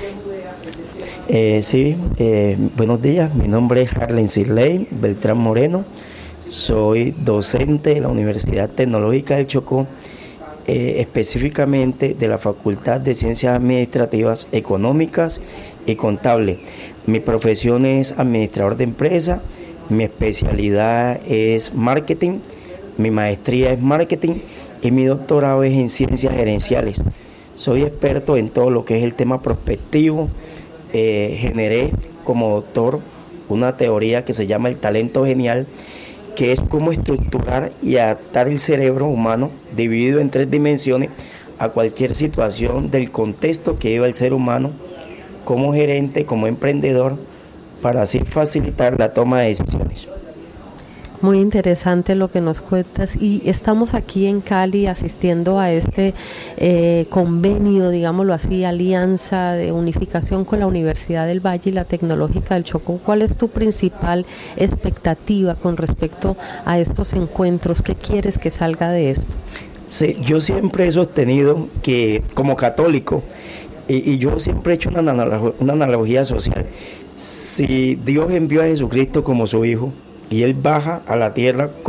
Buenos días, mi nombre es Harlen Sirley Beltrán Moreno, soy docente de la Universidad Tecnológica del Chocó, específicamente de la Facultad de Ciencias Administrativas, Económicas y Contable. Mi profesión es administrador de empresa, mi especialidad es marketing, mi maestría es marketing y mi doctorado es en ciencias gerenciales. Soy experto en todo lo que es el tema prospectivo. Generé como doctor una teoría que se llama el talento genial, que es cómo estructurar y adaptar el cerebro humano dividido en 3 dimensiones a cualquier situación del contexto que viva el ser humano como gerente, como emprendedor, para así facilitar la toma de decisiones. Muy interesante lo que nos cuentas, y estamos aquí en Cali asistiendo a este convenio, digámoslo así, alianza de unificación con la Universidad del Valle y la Tecnológica del Chocó. ¿Cuál es tu principal expectativa con respecto a estos encuentros? ¿Qué quieres que salga de esto? Sí, yo siempre he sostenido que como católico, y yo siempre he hecho una analogía social. Si Dios envió a Jesucristo como su hijo y Él baja a la tierra